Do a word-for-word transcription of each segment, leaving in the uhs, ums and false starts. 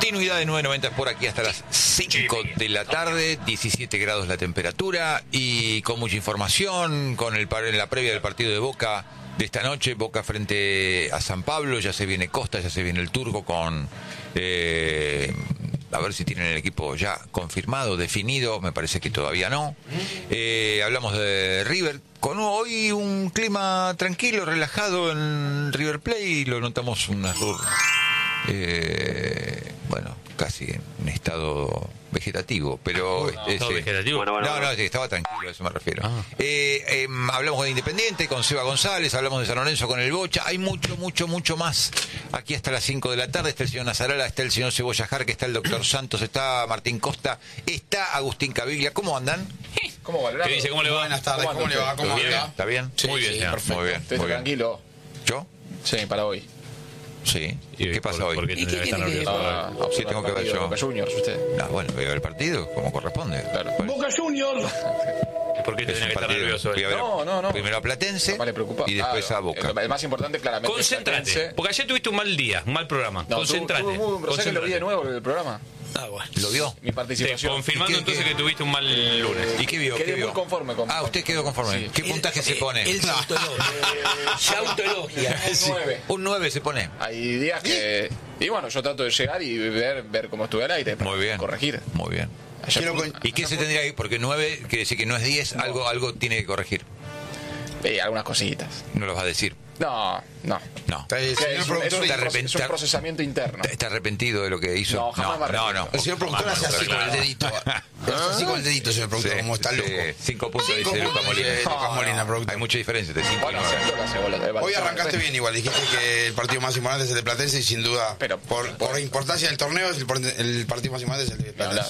Continuidad de nueve noventa por aquí hasta las cinco de la tarde, diecisiete grados la temperatura y con mucha información, con el en la previa del partido de Boca de esta noche, Boca frente a San Pablo, ya se viene Costa, ya se viene el Turco con... Eh, a ver si tienen el equipo ya confirmado, definido, me parece que todavía no. Eh, hablamos de River, con hoy un clima tranquilo, relajado en River Plate, lo notamos un error, eh, bueno, casi en estado vegetativo, pero... No, ese, vegetativo. Bueno, bueno, no, bueno. no, estaba tranquilo, a eso me refiero. Ah. Eh, eh, hablamos de Independiente con Seba González, hablamos de San Lorenzo con el Bocha, hay mucho, mucho, mucho más aquí hasta las cinco de la tarde. Está el señor Nazarala, está el señor Cebolla Jarque, está el doctor Santos, está Martín Costa, está Agustín Caviglia. ¿Cómo andan? ¿Cómo va? ¿Qué dice? ¿Cómo le va? Buenas tardes, ¿cómo, ¿Cómo le va? ¿Cómo bien? anda? ¿Está bien? Sí, muy bien, sí, ya. perfecto. Muy bien, ¿Estás muy bien. tranquilo? ¿Yo? Sí, para hoy. Sí. ¿Y ¿Qué pasa por, hoy? ¿Por qué ¿Y tendría qué que estar tiene que nervioso? ah, ¿Qué tengo que ver yo? Boca Juniors, usted. No, bueno, voy a ver el partido como corresponde. Claro. Bueno, Boca Juniors. ¿Por qué es tendría un que estar partido. nervioso? Voy a ver No, no, no. primero a Platense Vale, preocupado. y después Claro. a Boca. El, el más importante, claramente. Concéntrate, Platense. porque ayer tuviste un mal día, un mal programa. No, Concéntrate. tuve- tuve muy- pero ¿sabes que lo vi de Concéntrate. nuevo el programa? Ah, bueno. ¿Lo vio? Mi Te- participación. confirmando ¿Y qué- entonces qué? que tuviste un mal lunes. ¿Y qué vio? Quedé ¿Qué vio? muy conforme con- Ah, usted quedó conforme. Sí. ¿Qué puntaje se pone? Él se autoelogia. Se autoelogia. Un nueve. Un nueve se pone. Hay días que... Y bueno, yo trato de llegar y ver, ver cómo estuve al aire. Para Muy bien. corregir. Muy bien. Ayer Quiero fue- con- ¿Y qué se tendría que ir? Porque nueve quiere decir que no es diez, No. algo algo tiene que corregir. Eh, algunas cositas. No los va a decir. No, no. No. Está bien, Que señor es, un, es, productor, un te proce- arrepent- es un procesamiento interno. ¿Está arrepentido de lo que hizo? No, jamás me no, no, arrepiento. no. El señor productor hace así con el dedito. Hace así con el dedito, señor productor, Sí, como está sí, loco. Cinco puntos Cinco dice Lucas puntos, Molina. dice Lucas Molina, productor. Hay mucha diferencia de cinco y Bueno, nueve. acepto la cebolla de Hoy arrancaste bien igual, dijiste que el partido más importante es el de Platense y sin duda, Pero- por, por la importancia del torneo, es el, por- el partido más importante es el de Platense.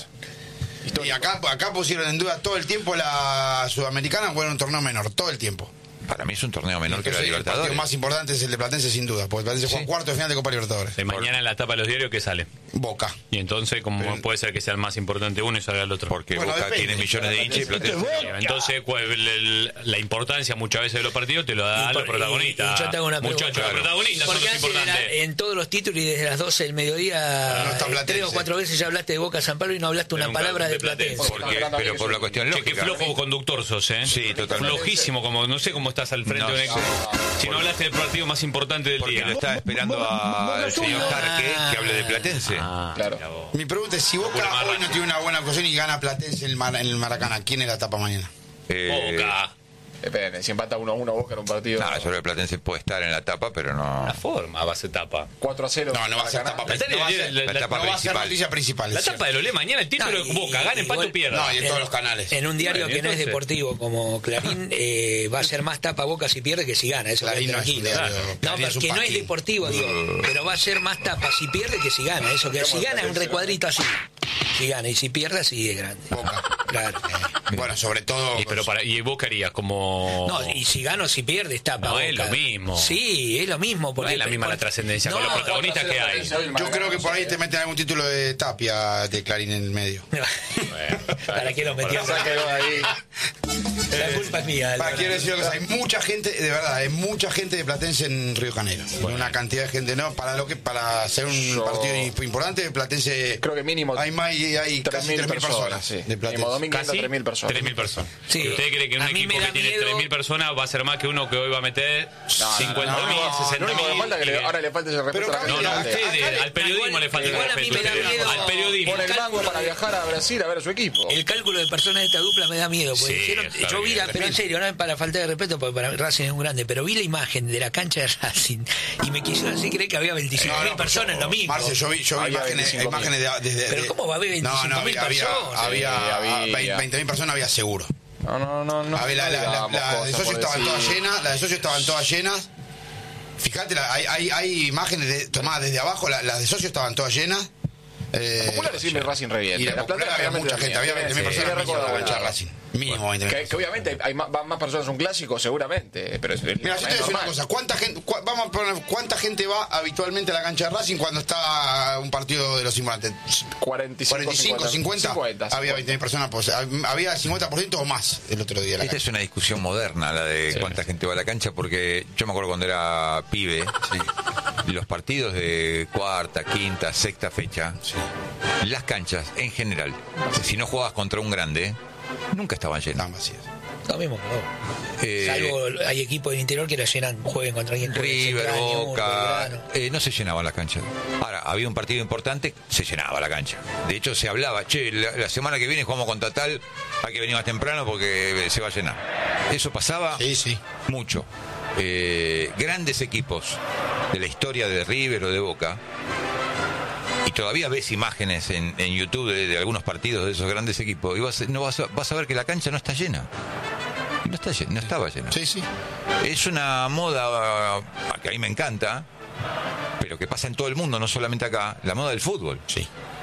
Y acá, acá pusieron en duda todo el tiempo la Sudamericana, bueno, un torneo menor, todo el tiempo. Para mí es un torneo menor que la Entonces, el partido Libertadores. más importante es el de Platense sin duda, porque Platense juega Sí. cuarto de final de Copa Libertadores. De mañana en la tapa de los diarios, ¿qué sale? Boca. Y entonces, ¿cómo Pero- puede ser que sea el más importante uno y salga el otro? Porque Bueno, Boca depende. tiene millones de hinchas y Platense. Entonces, ¿cuál- el- el- la importancia muchas veces de los partidos te lo da a los protagonistas. Y yo te hago una pregunta. Muchachos, los protagonistas son Porque los antes importantes. era- en todos los títulos y desde las doce del mediodía, No está eh, Platense. tres o cuatro veces ya hablaste de Boca San Pablo y no hablaste una Nunca palabra de de Platense. Platense. Porque, pero por la cuestión Che, qué lógica. flojo conductor sos, ¿eh? Sí, totalmente. Flojísimo, como no sé cómo estás al frente No, de un no, Si no hablaste del partido más importante del Porque día. lo estaba esperando al señor Jarque que hable de Platense. Ah, Claro. mira vos. Mi pregunta es, si Locura Boca más hoy no tiene una buena actuación y gana Platense en el, Mar- en el Maracaná, ¿quién es la tapa mañana? Eh, Boca. Depende, si empata uno a uno Boca en un partido. No, yo creo que Platense puede estar en la tapa, pero no. La forma va a ser tapa. cuatro a cero. No, no va a ser Maracaná. tapa La principal. No va a ser, la- la la- tapa no va a ser principal. noticia principal. La es tapa cierto. del Olé mañana, el título No, es y- Boca, gana, empate igual- o pierda. No, y en todos los canales. En un diario Bueno, que no es entonces- deportivo como Clarín, eh, va a ser más tapa Boca si pierde que si gana. Eso Clarín queda no es un tranquilo. diario, No, Clarín es un porque no es pasquín. deportivo, digo. Pero va a ser más tapa si pierde que si gana. Eso que si gana es un recuadrito así. Si gana y si pierde así de grande. Boca. Claro. Bueno, sobre todo... Y, pero para, y vos querías como... No, y si gana o si pierde es tapa. No, es Boca. lo mismo. Sí, es lo mismo. No Porque es la misma la trascendencia con los protagonistas que hay. Yo creo que por ahí te meten algún título de Tapia de Clarín en el medio. ¿Para qué lo metió? Saque de ahí. La culpa es mía. Para, Álvaro. quiero decir una cosa, hay mucha gente, de verdad, hay mucha gente de Platense en Río de Janeiro. Una cantidad de gente, ¿no? Para lo que para hacer un Yo- partido importante, Platense... Creo que mínimo Hay, más, hay, hay tres casi mil tres mil personas, personas. Sí. de Mínimo Platense. domingo Casi tres mil personas. tres mil personas. Sí. ¿Usted cree que un A mí equipo me que da tiene miedo- tres mil personas va a ser más que uno que hoy va a meter cincuenta No, mil, no, no, sesenta lo único que mil? falta es que le- ahora le falta ese respeto Pero, a la No, gente. no, a Acá- ustedes, acá- al periodismo le falta el igual a mí respeto. me da ustedes, miedo- al periodismo. Por el mango para viajar a Brasil a ver a su equipo. El cálculo de personas de esta dupla me da miedo. Porque Sí, dijeron- está yo vi bien. la, pero en serio, no es para falta de respeto, porque para mí Racing es un grande, pero vi la imagen de la cancha de Racing y me quisieron así creer que había veinticinco mil No, no, personas, pero, lo mismo. Marce, yo vi, yo vi Había imágenes, veinticinco mil. imágenes de, desde... Pero ¿cómo va a haber No, no, veinticinco mil había, había, personas? había, Sí, había. veinte mil personas, había seguro. No, no, no, no. A ver, la, la, la, digamos la de cosas socios por estaban decir. todas llenas, las de socios estaban todas llenas. Fíjate, la- hay, hay, hay imágenes de, tomadas desde abajo, la- las de socios estaban todas llenas. Eh, Popular decirle Racing reviente. y la popular había realmente mucha gente, había también. veinte mil Sí, personas sí, mínimo en la recuerdo, cancha de Racing. Mínimo veinte mil. Que, que obviamente hay más, van más personas a un clásico, seguramente. Pero es, Mira, yo te voy a decir una cosa, ¿cuánta gente, cua- vamos a poner, ¿cuánta gente va habitualmente a la cancha de Racing cuando está un partido de los simulantes? cuarenta y cinco, cuarenta y cinco, cincuenta, cincuenta, había veinte mil personas, pues, había cincuenta por ciento o más el otro día. en la Esta cancha. es una discusión moderna, la de Sí. cuánta gente va a la cancha, porque yo me acuerdo cuando era pibe, los partidos de cuarta, quinta, sexta fecha, sí. las canchas en general, si no jugabas contra un grande, nunca estaban llenas. Estaban vacías. Lo mismo, no. Eh, Salvo hay equipos del interior que lo llenan, jueguen contra alguien. River, Boca, eh, no se llenaban las canchas. Ahora, había un partido importante, se llenaba la cancha. De hecho, se hablaba, che, la, la semana que viene jugamos contra tal, hay que venir más temprano porque se va a llenar. Eso pasaba sí, sí. mucho. Eh, grandes equipos de la historia de River o de Boca, y todavía ves imágenes en, en YouTube de, de algunos partidos de esos grandes equipos, y vas, no vas, a, vas a ver que la cancha no está llena. No, está llena, no estaba llena. Sí, sí. Es una moda que a mí me encanta, pero que pasa en todo el mundo, no solamente acá, la moda del fútbol. Sí.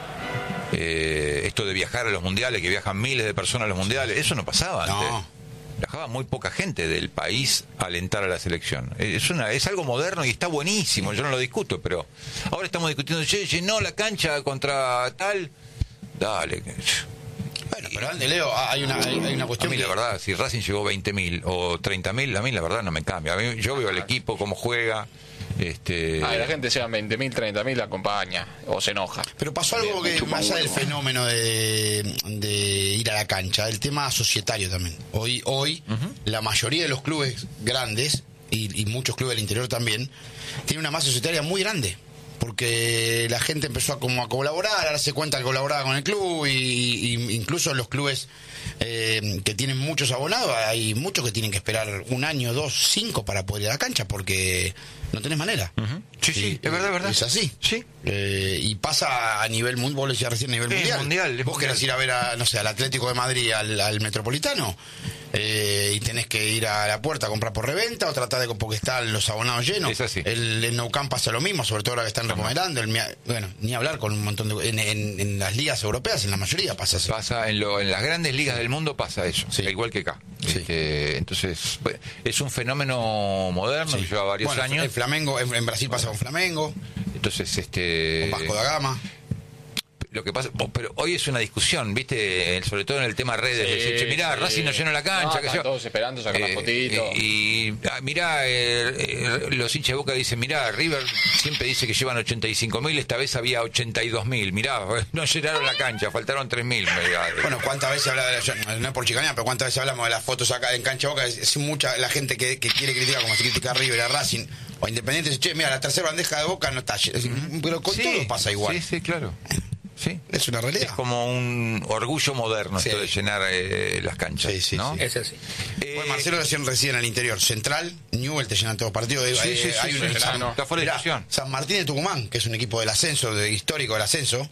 Eh, esto de viajar a los mundiales, que viajan miles de personas a los mundiales, eso no pasaba antes. No. Viajaba muy poca gente del país a alentar a la selección. Es una es algo moderno y está buenísimo, yo no lo discuto, pero ahora estamos discutiendo, che, llenó la cancha contra tal, dale. Bueno, pero antes, Leo, hay una, hay, hay una cuestión. A mí, que... la verdad, si Racing llegó veinte mil o treinta mil, a mí la verdad no me cambia. A mí, yo veo al equipo, cómo juega. Este... Ah, la gente sea veinte mil, treinta mil, la acompaña o se enoja. Pero pasó algo que, más allá del fenómeno de, de ir a la cancha, el tema societario también. Hoy, hoy uh-huh. la mayoría de los clubes grandes, y, y muchos clubes del interior también, tienen una masa societaria muy grande. Porque la gente empezó a, como a colaborar, a darse cuenta que colaboraba con el club, y, y incluso los clubes eh, que tienen muchos abonados, hay muchos que tienen que esperar un año, dos, cinco para poder ir a la cancha, porque no tenés manera. Uh-huh. Sí, sí, sí, es verdad, es verdad. Es así. Sí. Eh, y pasa a nivel mundial, vos lo decías recién, a nivel sí, mundial. mundial. Vos mundial. querés ir a ver, a, no sé, al Atlético de Madrid, al, al Metropolitano, eh, y tenés que ir a la puerta a comprar por reventa o tratar de, porque están los abonados llenos. Es así. El, el Nou Camp pasa lo mismo, sobre todo ahora que están remodelando. El, bueno, ni hablar con un montón de... En, en, en las ligas europeas, en la mayoría pasa eso. Pasa, en, lo, en las grandes ligas del mundo pasa eso, sí. igual que acá. Sí. Este, entonces, es un fenómeno moderno sí. que lleva varios bueno, años. El Flamengo, en, en Brasil pasa con Flamengo. Entonces, este... con Vasco da Gama. Lo que pasa, pero hoy es una discusión, ¿viste? Sobre todo en el tema redes. Sí, decir, mirá, sí. Racing no llenó la cancha. No, que están todos esperando sacar eh, una fotito. Eh, y ah, mirá, eh, eh, los hinchas de Boca dicen, mirá, River siempre dice que llevan ochenta y cinco mil, esta vez había ochenta y dos mil. Mirá, no llenaron la cancha, faltaron tres mil. Bueno, ¿cuántas veces habla de la, no es por chicanear, pero cuántas veces hablamos de las fotos acá en cancha Boca? Es, es mucha la gente que, que quiere criticar, como se critica a River, a Racing o a Independiente, dice, che, mira, la tercera bandeja de Boca no está llena. Pero con sí, todo pasa igual. Sí, sí, claro. Sí. Es una realidad. Es como un orgullo moderno sí. esto de llenar eh, las canchas. Sí, sí, ¿no? sí. Es así. Eh, bueno, Marcelo decían recién al interior. Central, Newell te llenan todos los partidos. Sí, hay, sí, sí, hay sí, un sí, San, no, está fuera de discusión. San Martín de Tucumán, que es un equipo del ascenso, de, histórico del ascenso.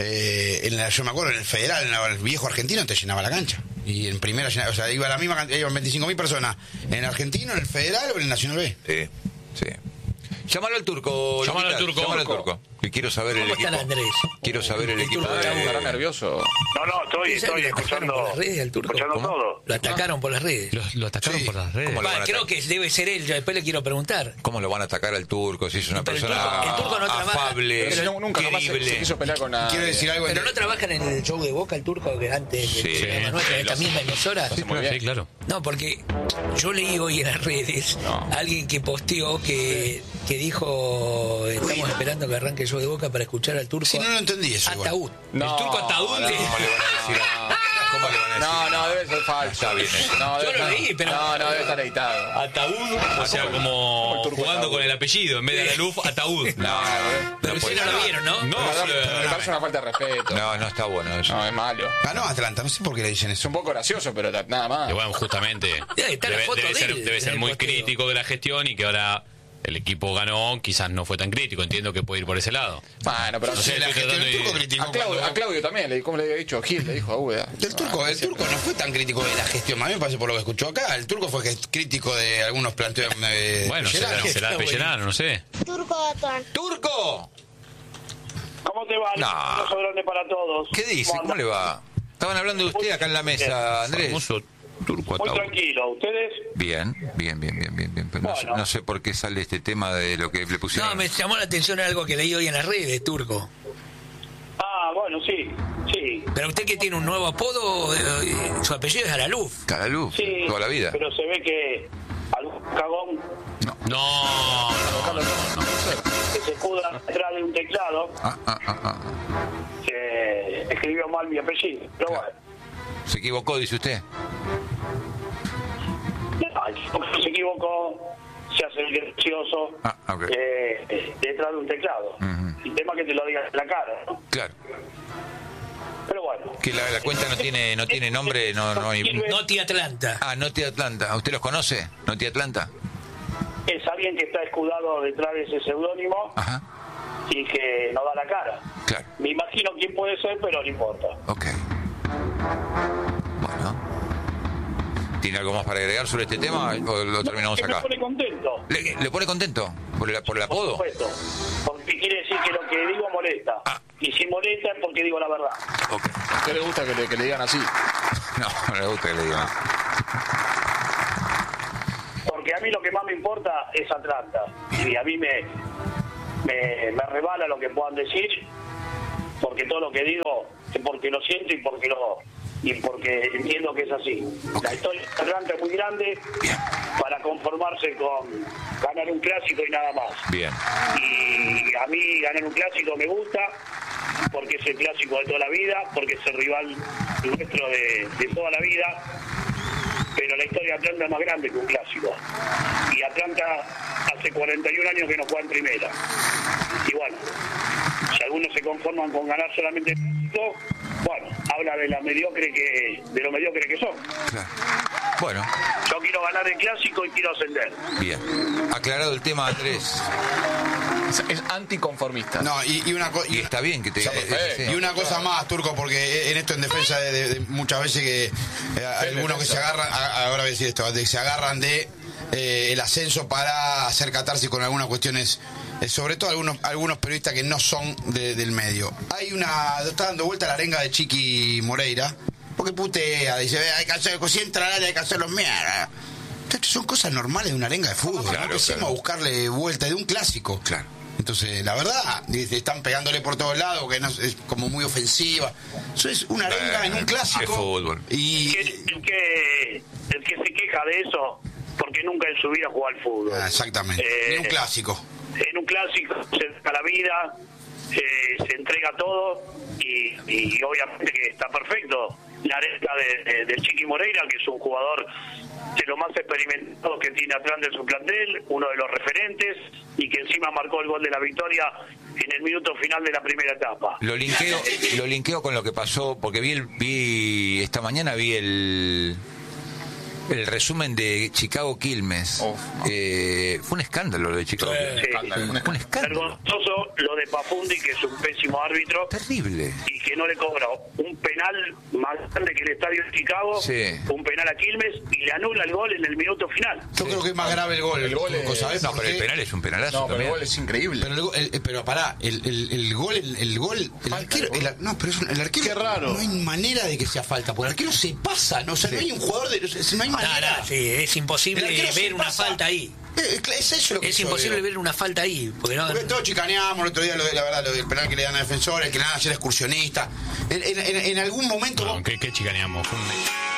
Eh, en la, yo me acuerdo, en el Federal, en el viejo argentino, te llenaba la cancha. Y en primera, o sea, iba la misma cantidad, iban veinticinco mil personas. ¿En el argentino, en el Federal o en el Nacional B? Sí, sí. Llámalo al turco. Llámalo al turco. Llámalo al turco. Que quiero saber el equipo. Andrés? Quiero saber el, el equipo. De... ¿Estará nervioso? No, no, estoy, estoy escuchando, por las redes al turco. escuchando todo. Lo atacaron por las redes. Lo, lo atacaron sí. por las redes. Va, creo que debe ser él. Yo después le quiero preguntar. ¿Cómo lo van a atacar al turco si es una pero persona el turco, el turco no afable, trabaja, pero nunca jamás se, se quiso pelear con Quiero decir algo. Pero no trabajan en el show de Boca el turco que antes sí, del programa sí, nuestro, en esta misma emisora. Sí, sí, claro. No, porque yo leí hoy en las redes no. alguien que posteó que, que dijo estamos esperando que arranque el show de Boca para escuchar al turco. Sí, no lo entendí eso. Ataúd. No, el turco Ataúd. No, de... ¿Cómo le van a decir? ¿Cómo le van a decir? No, no, debe ser falso. Está bien eso. No, yo lo leí, pero... No, no, debe estar editado. Ataúd, o sea, como jugando Ataúd. Con el apellido, en vez de la luz, Ataúd. No, pero no, ustedes no lo vieron, ¿no? No, no, me parece una falta de respeto. No, no está bueno eso. No, es malo. Ganó Atlanta, no sé por qué le dicen Es eso. un poco gracioso, pero nada más. Y bueno, justamente, debe, debe, debe ser, él, debe ser muy posteo. crítico de la gestión y que ahora... El equipo ganó, quizás no fue tan crítico. Entiendo que puede ir por ese lado. Bueno, pero no sé, la gestión del turco criticó. A Claudio, cuando... a Claudio también, le, como le había dicho, Gil le dijo a Úbeda. El turco, el turco no fue tan crítico de la gestión. A mí me parece por lo que escuchó acá. El turco fue crítico de algunos planteos. Eh, bueno, será, será Pellerano, no sé. Turco Batón. ¡Turco! ¿Cómo te va? No. Un beso grande para todos. ¿Qué dice? ¿Cómo le va? Estaban hablando de usted acá en la mesa, Andrés. Famoso turco Muy Ataúd. tranquilo. ¿Ustedes? Bien, bien, bien, bien, bien, bien. Pero no, Bueno. sé, no sé por qué sale este tema de lo que le pusieron. No, me llamó la atención algo que leí hoy en las redes, turco. Ah, bueno, sí, sí. Pero usted que tiene un nuevo apodo, eh, su apellido es Araluf. Caraluz, Sí, toda la vida. pero se ve que algún cagón No, no, no, no. que se se escuda detrás de un teclado, Ah, ah, ah, ah. que escribió mal mi apellido. Pero Claro. bueno, Se equivocó, dice usted. no, se equivocó, se hace el gracioso Ah, ok. eh, eh, detrás de un teclado. Ujú. El tema es que te lo digas en la cara, ¿no? Claro. Pero bueno. Que la, la cuenta no tiene no tiene nombre, no, no hay... Noti Atlanta. Ah, Noti Atlanta. ¿Usted los conoce? Noti Atlanta. Es alguien que está escudado detrás de ese seudónimo Ajá. y que no da la cara. Claro. Me imagino quién puede ser, pero no importa. Ok. Bueno. ¿Tiene algo más para agregar sobre este tema o lo terminamos Que me acá? pone contento, ¿Le, le pone contento por el, por el por apodo? supuesto. Porque quiere decir que lo que digo molesta. Ah. Y si molesta es porque digo la verdad. Ok. ¿A qué le gusta que le, que le digan así? No, no le gusta que le digan. Porque a mí lo que más me importa es Atlanta. Y a mí me, me, me rebala lo que puedan decir, porque todo lo que digo es porque lo siento y porque lo y porque entiendo que es así. Ok. La historia de Atlanta es muy grande Bien. para conformarse con ganar un clásico y nada más. Bien. Y a mí ganar un clásico me gusta, porque es el clásico de toda la vida, porque es el rival nuestro de, de toda la vida. Pero la historia de Atlanta es más grande que un clásico. Y Atlanta hace cuarenta y un años que no juega en primera. Y bueno, si algunos se conforman con ganar solamente el clásico, bueno, habla de la mediocre que, de lo mediocre que son. Claro. Bueno, Yo quiero ganar el clásico y quiero ascender. bien. Aclarado el tema, Andrés. Es, es anticonformista. No, y, y una cosa. Y está bien que te... Sí, sí. Y una cosa más, Turco, porque en esto en defensa de, de- de muchas veces que eh, algunos que se agarran, a- ahora voy a decir esto, de que se agarran de eh, el ascenso para hacer catarsis con algunas cuestiones, eh, sobre todo algunos algunos periodistas que no son de- del medio. Hay una, está dando vuelta la arenga de Chiqui Moreira, porque putea, dice, "Eh, hay que hacer, si entra al área hay que hacer los mierda". Estas son cosas normales de una arenga de fútbol. Claro, no empecemos claro. a buscarle vuelta de un clásico. Claro. Entonces, la verdad, dice, están pegándole por todos lados, que no, es como muy ofensiva. Eso es una arenga Eh, en un clásico. es fútbol. Y El que, el que, el que se queja de eso, porque nunca en su vida jugó al fútbol. Ah, exactamente, Eh, en un clásico. En un clásico se da la vida, eh, se entrega todo y, y obviamente que está perfecto. La arenga de, de- del Chiqui Moreira, que es un jugador de los más experimentados que tiene Atlanta en su plantel, uno de los referentes, y que encima marcó el gol de la victoria en el minuto final de la primera etapa. Lo linkeo, lo linkeo con lo que pasó, porque vi, el, vi esta mañana vi el el resumen de Chicago Quilmes. Oh. Eh, fue un escándalo lo de Chicago. Sí. Quilmes. Escándalo, un Un escándalo. Vergonzoso lo de Pafundi, que es un pésimo árbitro Terrible. y que no le cobró un penal más grande que el estadio de Chicago, Sí. un penal a Quilmes, y le anula el gol en el minuto final. Yo creo que es más grave el gol. El gol Turco, es- ¿sabés No, por pero el qué? penal es un penalazo No, pero el también. gol es increíble. Pero, el go- el- pero pará, el, el, el gol, el, el gol, el arquero, el ar- no, pero es un- el arquero, Qué raro. no hay manera de que sea falta, porque el arquero se pasa, no, o sea, no hay un jugador de, o sea, no hay No, manera. no, sí, es imposible El arquero se ver una pasa. falta ahí. Eh, Es eso lo que Es yo imposible veo. ver una falta ahí. Porque no, Porque todos chicaneamos el otro día, lo de, la verdad, lo del penal que le dan a defensor, el que le dan ayer excursionista. En, en, en, en algún momento. No, ¿qué, qué chicaneamos? Fue un-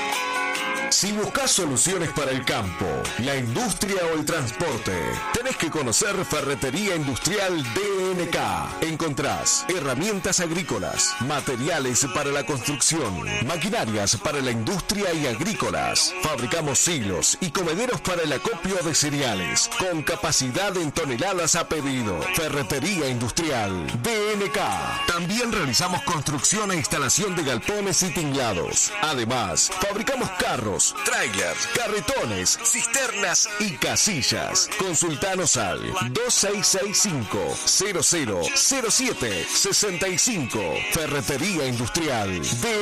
Si buscas soluciones para el campo, la industria o el transporte, tenés que conocer Ferretería Industrial D N K. Encontrás herramientas agrícolas, materiales para la construcción, maquinarias para la industria y agrícolas. Fabricamos silos y comederos para el acopio de cereales, con capacidad en toneladas a pedido. Ferretería Industrial D N K. También realizamos construcción e instalación de galpones y tinglados. Además, fabricamos carros, trailers, carretones, cisternas y casillas. Consultanos al dos seis seis cinco, cero cero cero siete seis cinco. Ferretería Industrial D